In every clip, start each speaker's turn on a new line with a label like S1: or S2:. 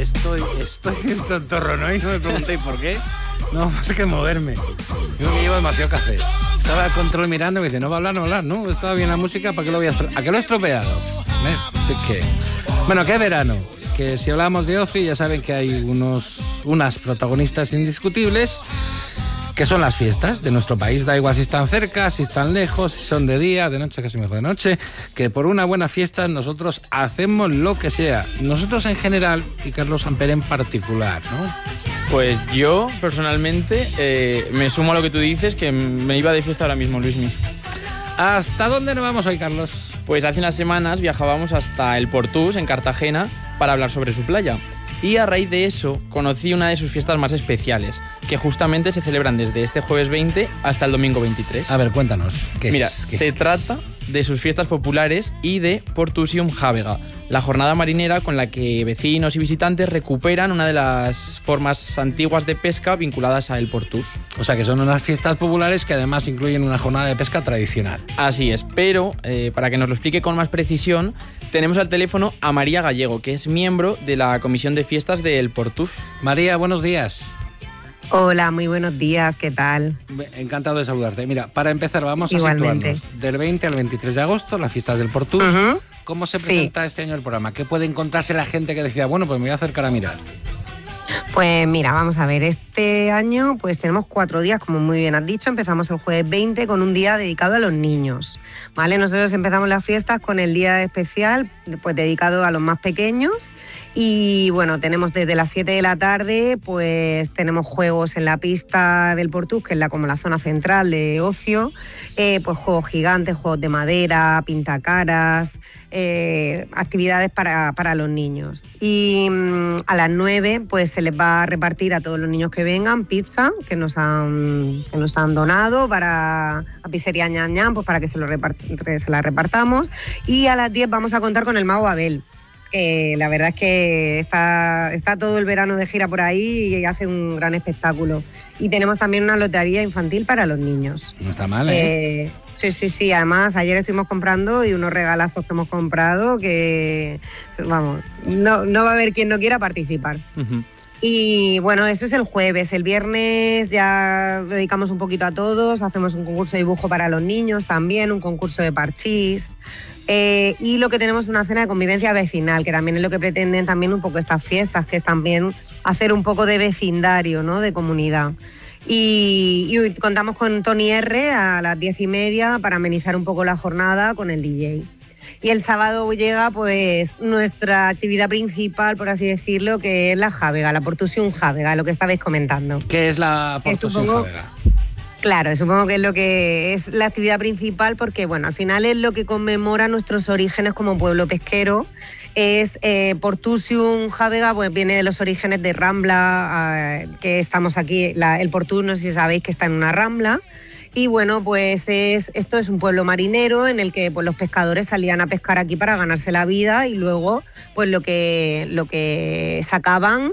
S1: Estoy tontorrono y no me preguntéis por qué. No, más que moverme. Yo que llevo demasiado café. Estaba al control mirando y me dice, no va a hablar, ¿no? Estaba bien la música, ¿para qué lo voy a estropear? ¿A qué lo he estropeado? Así que... Bueno, ¿qué verano? Que si hablamos de ocio ya saben que hay unas protagonistas indiscutibles, que son las fiestas de nuestro país. Da igual si están cerca, si están lejos, si son de día, de noche, casi mejor de noche, que por una buena fiesta nosotros hacemos lo que sea. Nosotros en general y Carlos Amper en particular, ¿no?
S2: Pues yo, personalmente, me sumo a lo que tú dices, que me iba de fiesta ahora mismo, Luismi.
S1: ¿Hasta dónde nos vamos hoy, Carlos?
S2: Pues hace unas semanas viajábamos hasta el Portús, en Cartagena, para hablar sobre su playa. Y a raíz de eso conocí una de sus fiestas más especiales, que justamente se celebran desde este jueves 20 hasta el domingo 23.
S1: A ver, cuéntanos.
S2: Mira, se trata de sus fiestas populares y de Portusium Jábega, la jornada marinera con la que vecinos y visitantes recuperan una de las formas antiguas de pesca vinculadas a el Portús.
S1: O sea que son unas fiestas populares que además incluyen una jornada de pesca tradicional.
S2: Así es, pero para que nos lo explique con más precisión, tenemos al teléfono a María Gallego, que es miembro de la Comisión de Fiestas del Portús.
S1: María, buenos días.
S3: Hola, muy buenos días, ¿qué tal?
S1: Encantado de saludarte. Mira, para empezar vamos a situarnos. Del 20 al 23 de agosto, la fiesta del Portús. ¿Cómo se presenta este año el programa? ¿Qué puede encontrarse la gente que decía, bueno, pues me voy a acercar a mirar?
S3: Pues mira, vamos a ver, este año pues tenemos 4 días, como muy bien has dicho. Empezamos el jueves 20 con un día dedicado a los niños, ¿vale? Nosotros empezamos las fiestas con el día especial, pues dedicado a los más pequeños. Y bueno, tenemos desde las 7 de la tarde, pues tenemos juegos en la pista del Portús, que es como la zona central de ocio, pues juegos gigantes, juegos de madera, pintacaras, actividades para los niños. Y a las 9 pues se les va a repartir a todos los niños que vengan pizza que nos han donado a Pizzería Ñam Ñam, pues para que se la repartamos. Y a las 10 vamos a contar con el Mago Abel, que la verdad es que está todo el verano de gira por ahí y hace un gran espectáculo. Y tenemos también una lotería infantil para los niños.
S1: No está mal, ¿eh?
S3: Sí. Además, ayer estuvimos comprando y unos regalazos que hemos comprado que, vamos, no va a haber quien no quiera participar. Uh-huh. Y bueno, eso es el jueves. El viernes ya dedicamos un poquito a todos. Hacemos un concurso de dibujo para los niños también, un concurso de parchís. Y lo que tenemos es una cena de convivencia vecinal, que también es lo que pretenden también un poco estas fiestas, que es también hacer un poco de vecindario, ¿no? De comunidad. Y contamos con Tony R a las 10:30 para amenizar un poco la jornada con el DJ. Y el sábado llega pues nuestra actividad principal, por así decirlo, que es la Jábega, la Portusium Jábega, lo que estabais comentando.
S1: ¿Qué es la Portusium Jábega?
S3: Claro, supongo que es lo que es la actividad principal porque, bueno, al final es lo que conmemora nuestros orígenes como pueblo pesquero. Es Portusium Jábega, pues viene de los orígenes de Rambla, que estamos aquí, el Portús, no sé si sabéis que está en una rambla. Y bueno, pues esto es un pueblo marinero en el que pues, los pescadores salían a pescar aquí para ganarse la vida y luego pues lo que sacaban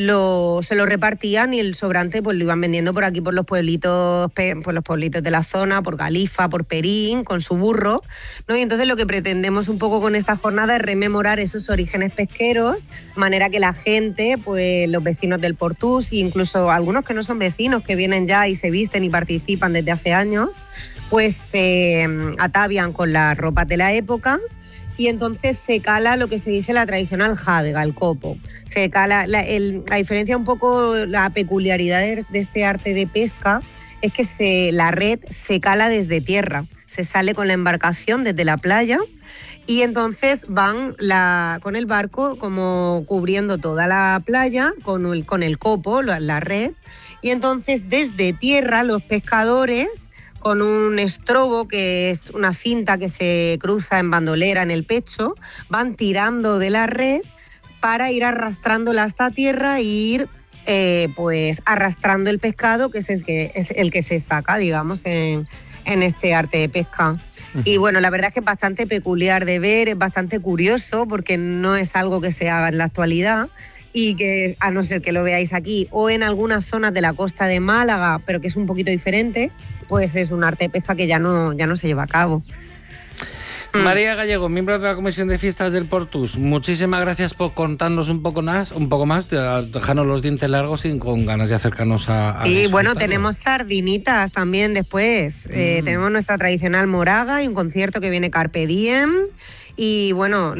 S3: se lo repartían y el sobrante pues lo iban vendiendo por aquí por los pueblitos de la zona, por Galifa, por Perín, con su burro, ¿no? Y entonces lo que pretendemos un poco con esta jornada es rememorar esos orígenes pesqueros, de manera que la gente, pues los vecinos del Portús e incluso algunos que no son vecinos, que vienen ya y se visten y participan desde hace años, pues se atavian con las ropas de la época y entonces se cala lo que se dice la tradicional jábega, el copo. Se cala, la diferencia un poco, la peculiaridad de este arte de pesca es que la red se cala desde tierra, se sale con la embarcación desde la playa y entonces van con el barco como cubriendo toda la playa con el copo, la red. Y entonces desde tierra los pescadores con un estrobo, que es una cinta que se cruza en bandolera en el pecho, van tirando de la red para ir arrastrándola hasta tierra e ir pues arrastrando el pescado, que es el que se saca, digamos, en este arte de pesca. Uh-huh. Y bueno, la verdad es que es bastante peculiar de ver, es bastante curioso porque no es algo que se haga en la actualidad. Y que, a no ser que lo veáis aquí o en algunas zonas de la costa de Málaga, pero que es un poquito diferente, pues es un arte de pesca que ya no se lleva a cabo.
S1: María Gallego, miembro de la Comisión de Fiestas del Portus, muchísimas gracias por contarnos un poco más, dejarnos los dientes largos y con ganas de acercarnos a
S3: y bueno, tenemos sardinitas también después. Tenemos nuestra tradicional moraga y un concierto que viene Carpe Diem. Y bueno,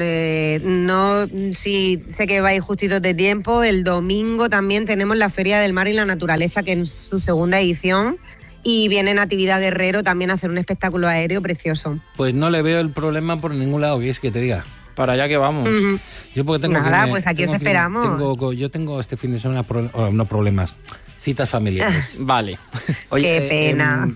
S3: sé que vais justitos de tiempo. El domingo también tenemos la Feria del Mar y la Naturaleza, que es su segunda edición. Y viene Natividad Guerrero también a hacer un espectáculo aéreo precioso.
S1: Pues no le veo el problema por ningún lado, ¿qué es que te diga?
S2: Para allá que vamos.
S1: Yo porque tengo
S3: pues aquí os esperamos.
S1: Yo tengo este fin de semana no problemas, citas familiares.
S2: Vale.
S3: Oye, qué pena.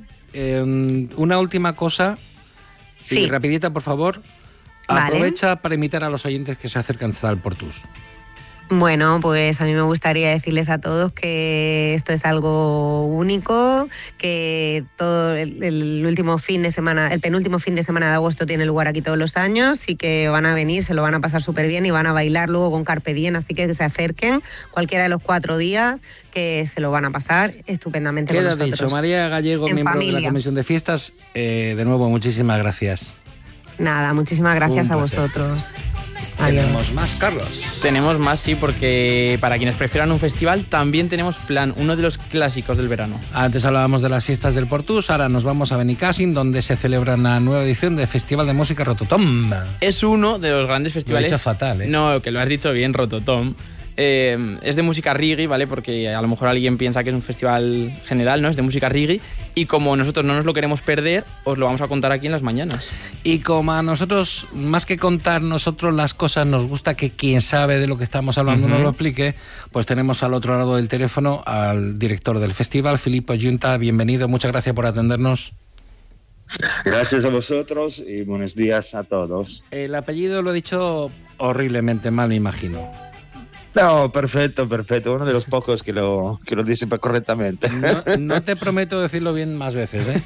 S1: Una última cosa,
S3: sí.
S1: Rapidita, por favor. Aprovecha para invitar a los oyentes que se acercan hasta el Portus.
S3: Bueno, pues a mí me gustaría decirles a todos que esto es algo único, que todo el último fin de semana, el penúltimo fin de semana de agosto tiene lugar aquí todos los años y que van a venir, se lo van a pasar súper bien y van a bailar luego con Carpe Diem, así que se acerquen cualquiera de los 4 días, que se lo van a pasar estupendamente con nosotros.
S1: Queda dicho, María Gallego, miembro de la Comisión de Fiestas, de nuevo muchísimas gracias.
S3: Nada, muchísimas gracias a vosotros.
S1: ¿Tenemos más, Carlos?
S2: Tenemos más, sí, porque para quienes prefieran un festival también tenemos plan, uno de los clásicos del verano.
S1: Antes hablábamos de las fiestas del Portus, ahora nos vamos a Benicàssim, donde se celebra una nueva edición del Festival de Música Rototom.
S2: Es uno de los grandes festivales...
S1: Lo he dicho fatal, ¿eh?
S2: No, que lo has dicho bien, Rototom. Es de música reggae, ¿vale? Porque a lo mejor alguien piensa que es un festival general, ¿no? Es de música reggae. Y como nosotros no nos lo queremos perder, os lo vamos a contar aquí en las mañanas.
S1: Y como a nosotros, más que contar nosotros las cosas, nos gusta que quien sabe de lo que estamos hablando nos lo explique, pues tenemos al otro lado del teléfono al director del festival, Filippo Giunta. Bienvenido, muchas gracias por atendernos.
S4: Gracias a vosotros y buenos días a todos.
S1: El apellido lo he dicho horriblemente mal, me imagino.
S4: No, perfecto. Uno de los pocos que lo dice correctamente.
S1: No te prometo decirlo bien más veces, ¿eh?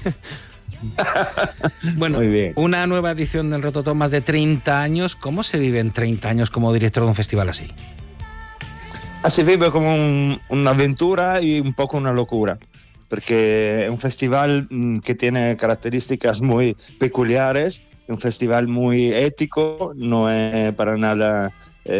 S1: Bueno,
S4: muy bien.
S1: Una nueva edición del Rototom, más de 30 años. ¿Cómo se vive en 30 años como director de un festival así?
S4: Se vive como una aventura y un poco una locura, porque es un festival que tiene características muy peculiares, un festival muy ético, no es para nada...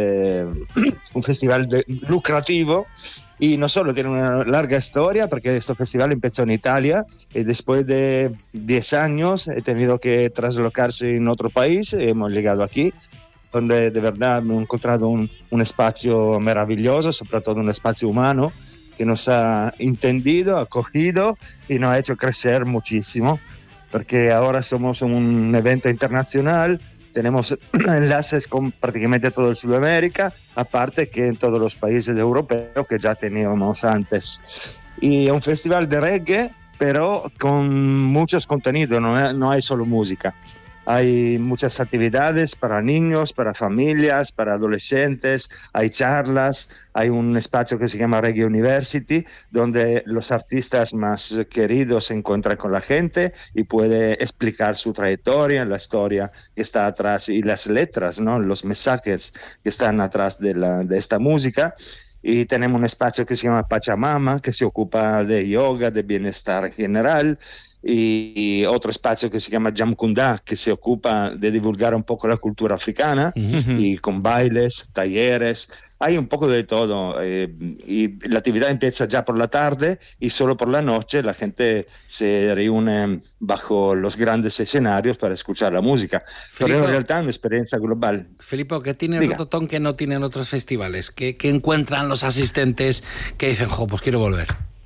S4: un festival lucrativo, y no solo tiene una larga historia, porque este festival empezó en Italia y después de 10 años he tenido que traslocarse en otro país y hemos llegado aquí, donde de verdad hemos encontrado un espacio maravilloso, sobre todo un espacio humano que nos ha entendido, acogido y nos ha hecho crecer muchísimo, porque ahora somos un evento internacional. Tenemos enlaces con prácticamente todo el Sudamérica, aparte que en todos los países europeos que ya teníamos antes. Y es un festival de reggae, pero con muchos contenidos, no hay solo música. Hay muchas actividades para niños, para familias, para adolescentes, hay charlas, hay un espacio que se llama Reggae University, donde los artistas más queridos se encuentran con la gente y puede explicar su trayectoria, la historia que está atrás y las letras, ¿no? Los mensajes que están atrás de esta música. Y tenemos un espacio que se llama Pachamama, que se ocupa de yoga, de bienestar general, y otro espacio que se llama Jamkunda, que se ocupa de divulgar un poco la cultura africana, y con bailes, talleres, hay un poco de todo, y la actividad empieza ya por la tarde y solo por la noche la gente se reúne bajo los grandes escenarios para escuchar la música. Pero en realidad es una experiencia global.
S1: Filippo, ¿qué tiene Rototom que no tienen otros festivales? ¿Qué encuentran los asistentes que dicen, pues quiero volver?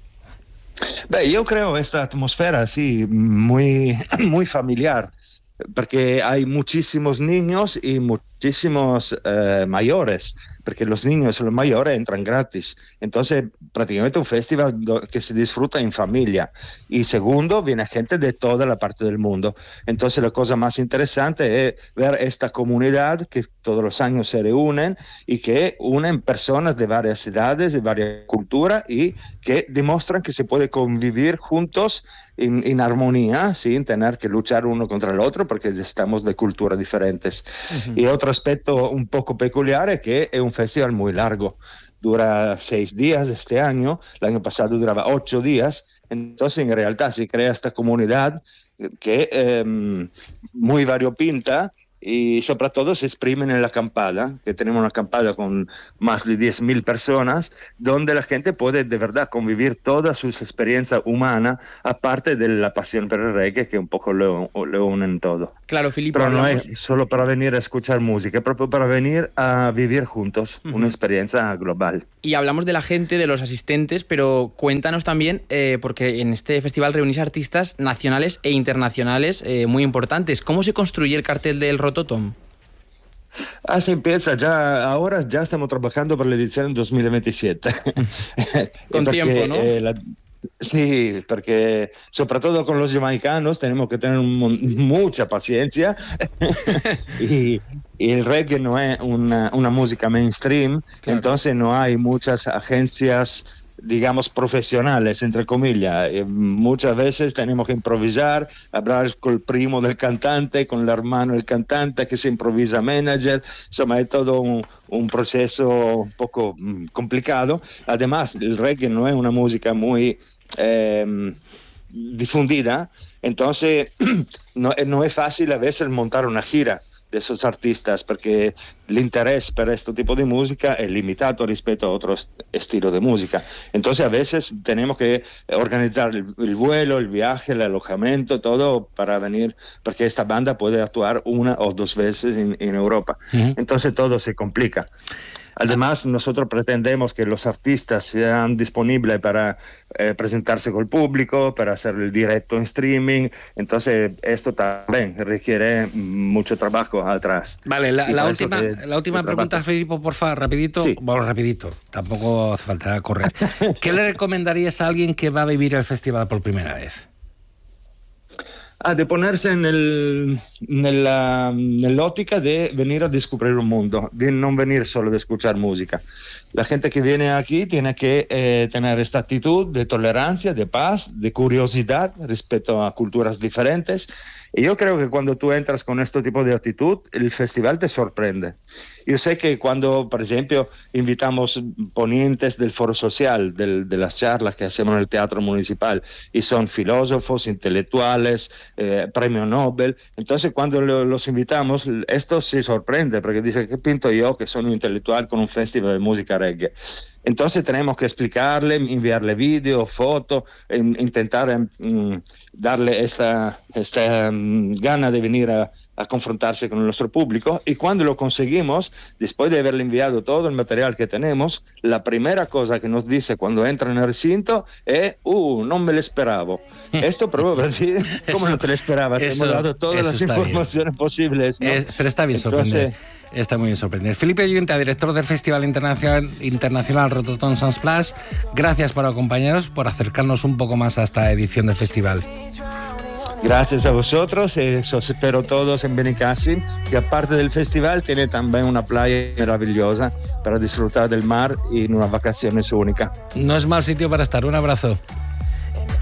S4: Yo creo esta atmósfera así muy, muy familiar, porque hay muchísimos niños y muchísimos mayores, porque los niños y los mayores entran gratis. Entonces, prácticamente un festival que se disfruta en familia. Y segundo, viene gente de toda la parte del mundo. Entonces, la cosa más interesante es ver esta comunidad que todos los años se reúnen y que unen personas de varias edades, de varias culturas, y que demuestran que se puede convivir juntos en armonía, sin tener que luchar uno contra el otro, porque estamos de culturas diferentes. Y otro aspecto un poco peculiar es que es un festival muy largo, dura 6 días este año, el año pasado duraba 8 días, entonces en realidad se crea esta comunidad que muy variopinta y sobre todo se exprime en la acampada, que tenemos una acampada con más de 10.000 personas, donde la gente puede de verdad convivir toda su experiencia humana, aparte de la pasión por el reggae, que un poco lo unen todo.
S2: Claro, Filippo.
S4: Pero no es solo para venir a escuchar música, es proprio para venir a vivir juntos una experiencia global.
S2: Y hablamos de la gente, de los asistentes, pero cuéntanos también, porque en este festival reunís artistas nacionales e internacionales muy importantes. ¿Cómo se construye el cartel del Rototom?
S4: Se empieza ya, ahora ya estamos trabajando para la edición 2027.
S2: Con tiempo, ¿no?
S4: Sí, porque sobre todo con los jamaicanos tenemos que tener mucha paciencia y el reggae no es una música mainstream, claro. Entonces no hay muchas agencias, digamos, profesionales, entre comillas. Muchas veces tenemos que improvisar, hablar con el primo del cantante, con el hermano del cantante que se improvisa manager. Insomma, es todo un proceso un poco complicado. Además, el reggae no es una música muy difundida, entonces no es fácil a veces montar una gira de esos artistas, porque el interés por este tipo de música es limitado respecto a otros estilos de música. Entonces a veces tenemos que organizar el vuelo, el viaje, el alojamiento, todo para venir, porque esta banda puede actuar 1 o 2 veces en Europa. Entonces todo se complica. Además, nosotros pretendemos que los artistas sean disponibles para presentarse con el público, para hacer el directo en streaming. Entonces, esto también requiere mucho trabajo atrás.
S1: Vale, la última pregunta, Filippo, por favor, rapidito.
S4: Sí.
S1: Bueno, rapidito, tampoco hace falta correr. ¿Qué le recomendarías a alguien que va a vivir el festival por primera vez?
S4: De ponerse nell'ottica de venir a descubrir un mundo, de no venir solo de escuchar música. La gente que viene aquí tiene que tener esta actitud de tolerancia, de paz, de curiosidad respecto a culturas diferentes. Y yo creo que cuando tú entras con este tipo de actitud, el festival te sorprende. Yo sé que cuando, por ejemplo, invitamos ponentes del Foro Social, de las charlas que hacemos en el Teatro Municipal, y son filósofos, intelectuales, premio Nobel, entonces cuando los invitamos, esto se sorprende, porque dice, ¿qué pinto yo que soy un intelectual con un festival de música reggae? Entonces tenemos que explicarle, enviarle vídeo, foto, intentar darle esta gana de venir a confrontarse con nuestro público. Y cuando lo conseguimos, después de haberle enviado todo el material que tenemos, la primera cosa que nos dice cuando entra en el recinto es no me lo esperaba. Esto probó para decir, ¿cómo no te lo esperabas? Te hemos dado todas las informaciones posibles, ¿no?
S1: Pero está bien sorprender. Está muy bien sorprender. Felipe Ayunta, director del Festival Internacional Rototom Sunsplash, gracias por acompañarnos, por acercarnos un poco más a esta edición del festival.
S4: Gracias a vosotros, os espero todos en Benicassim, que aparte del festival tiene también una playa maravillosa para disfrutar del mar y una vacaciones única.
S1: No es mal sitio para estar. Un abrazo.